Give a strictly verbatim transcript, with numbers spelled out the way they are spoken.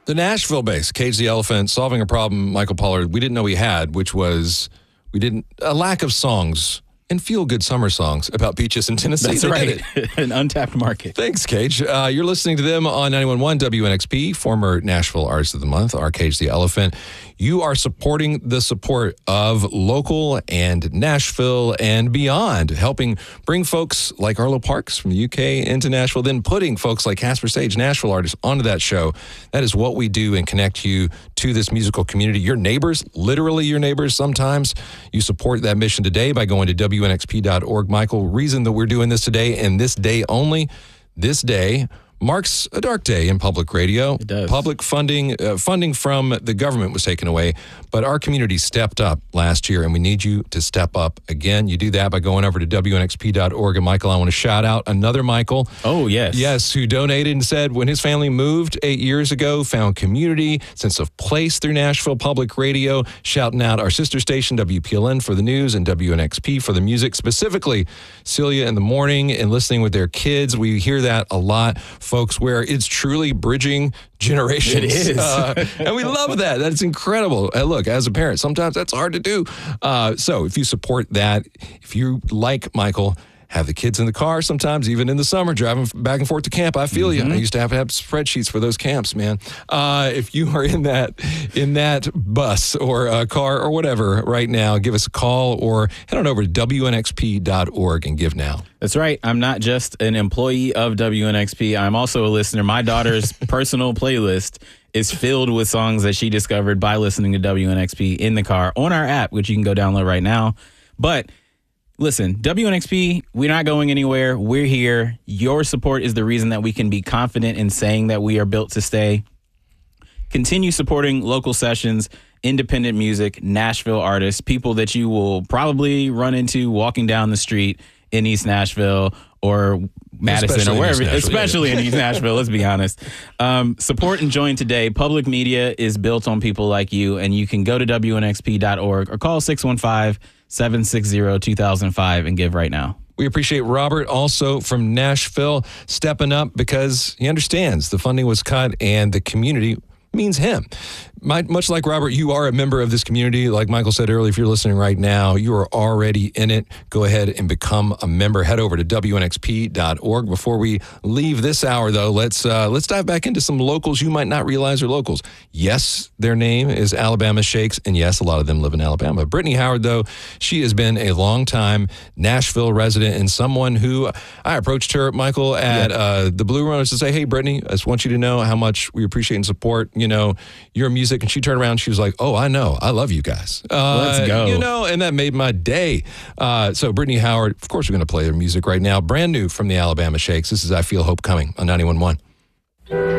The Nashville base, Cage the Elephant, solving a problem Michael Pollard we didn't know we had, which was we didn't a lack of songs and feel-good summer songs about beaches in Tennessee. That's They right. did it. An untapped market. Thanks, Cage. Uh, you're listening to them on ninety-one point one W N X P, former Nashville Artist of the Month, our Cage the Elephant. You are supporting the support of local and Nashville and beyond, helping bring folks like Arlo Parks from the U K into Nashville, then putting folks like Casper Sage, Nashville artists, onto that show. That is what we do and connect you to this musical community. Your neighbors, literally your neighbors sometimes. You support that mission today by going to W N X P dot org. Michael, reason that we're doing this today and this day only, this day marks a dark day in public radio. It does. Public funding, uh, funding from the government was taken away, but our community stepped up last year, and we need you to step up again. You do that by going over to W N X P dot org. And Michael, I want to shout out another Michael. Oh, yes. Yes, who donated and said when his family moved eight years ago, found community, sense of place through Nashville Public Radio, shouting out our sister station, W P L N, for the news and W N X P for the music, specifically Celia in the morning and listening with their kids. We hear that a lot, folks, where it's truly bridging generations. It is. uh, and we love that. That's incredible. Uh, look, as a parent, sometimes that's hard to do. Uh, so if you support that, if you, like Michael, have the kids in the car sometimes, even in the summer, driving back and forth to camp. I feel mm-hmm. you. I used to have to have spreadsheets for those camps, man. Uh, if you are in that in that bus or a car or whatever right now, give us a call or head on over to W N X P dot org and give now. That's right. I'm not just an employee of W N X P. I'm also a listener. My daughter's personal playlist is filled with songs that she discovered by listening to W N X P in the car on our app, which you can go download right now. But listen, W N X P, we're not going anywhere. We're here. Your support is the reason that we can be confident in saying that we are built to stay. Continue supporting local sessions, independent music, Nashville artists, people that you will probably run into walking down the street in East Nashville or Madison especially or wherever, in especially yeah. in East Nashville, let's be honest. Um, support and join today. Public media is built on people like you, and you can go to W N X P dot org or call six one five, seven six zero, two thousand five and give right now. We appreciate Robert also from Nashville stepping up because he understands the funding was cut and the community means him. My, much like Robert, you are a member of this community. Like Michael said earlier, if you're listening right now, you are already in it. Go ahead and become a member. Head over to W N X P dot org. Before we leave this hour, though, let's uh, let's dive back into some locals you might not realize are locals. Yes, their name is Alabama Shakes, and yes, a lot of them live in Alabama. Brittany Howard, though, she has been a longtime Nashville resident and someone who I approached her, Michael, at yeah. uh, the Blue Runners to say, hey, Brittany, I just want you to know how much we appreciate and support, you know, your music. And she turned around and she was like, oh, I know. I love you guys. Uh, Let's go. You know, and that made my day. Uh, so Brittany Howard, of course, we're going to play their music right now. Brand new from the Alabama Shakes. This is I Feel Hope Coming on ninety-one point one.